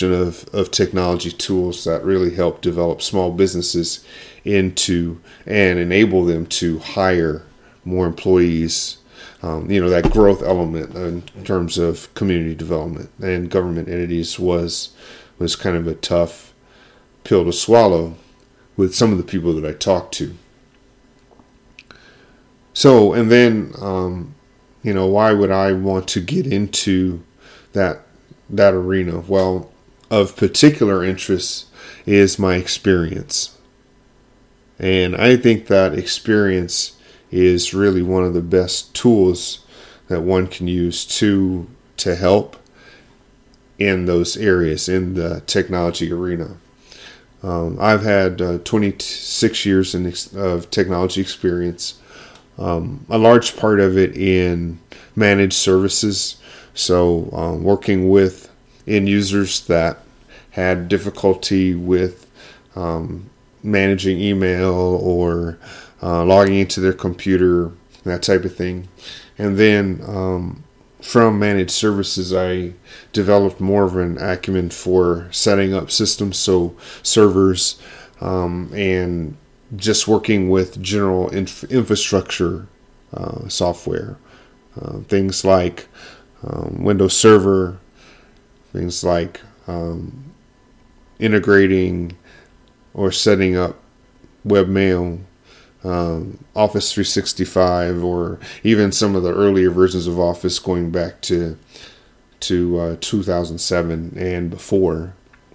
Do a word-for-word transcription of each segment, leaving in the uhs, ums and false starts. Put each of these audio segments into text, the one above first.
promotion of, of technology tools that really help develop small businesses into and enable them to hire more employees. Um, you know, that growth element in terms of community development and government entities was was kind of a tough pill to swallow with some of the people that I talked to. So, and then, um, you know, why would I want to get into that that arena? Well, of particular interest is my experience. And I think that experience is really one of the best tools that one can use to to help in those areas in the technology arena. Um, I've had uh, twenty-six years in ex- of technology experience, um, a large part of it in managed services. So um, working with end users that had difficulty with um, managing email or uh, logging into their computer, that type of thing. And then um, from managed services, I developed more of an acumen for setting up systems, so servers, um, and just working with general inf- infrastructure uh, software. Uh, things like um, Windows Server, things like um, integrating or setting up webmail, um, Office three sixty-five, or even some of the earlier versions of Office going back to to uh, two thousand seven and before.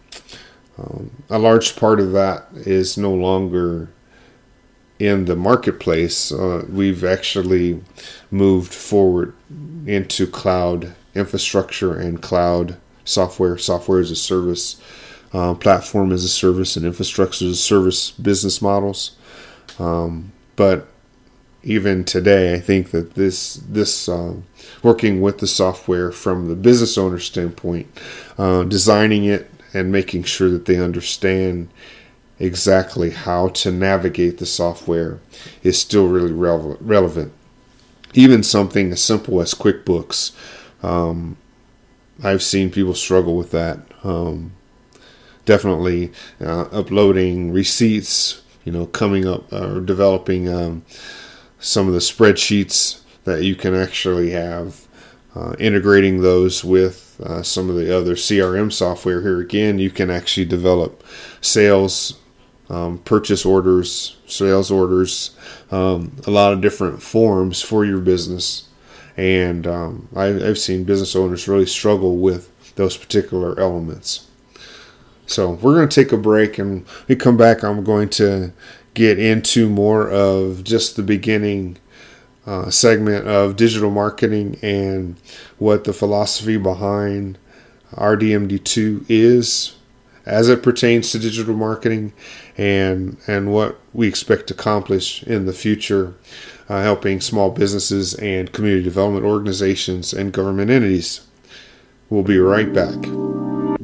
Um, a large part of that is no longer in the marketplace. Uh, we've actually moved forward into cloud infrastructure and cloud software, software as a service, uh, platform as a service, and infrastructure as a service business models. Um, but even today, I think that this this uh, working with the software from the business owner standpoint, uh, designing it and making sure that they understand exactly how to navigate the software is still really rele- relevant. Even something as simple as QuickBooks, um, I've seen people struggle with that. Um, definitely uh, uploading receipts, you know, coming up or developing um, some of the spreadsheets that you can actually have, uh, integrating those with uh, some of the other C R M software. Here again, you can actually develop sales, um, purchase orders, sales orders, um, a lot of different forms for your business. And um, I, I've seen business owners really struggle with those particular elements. So we're going to take a break, and when we come back, I'm going to get into more of just the beginning uh, segment of digital marketing and what the philosophy behind R D M D two is as it pertains to digital marketing, and and what we expect to accomplish in the future, uh, helping small businesses and community development organizations and government entities. We'll be right back.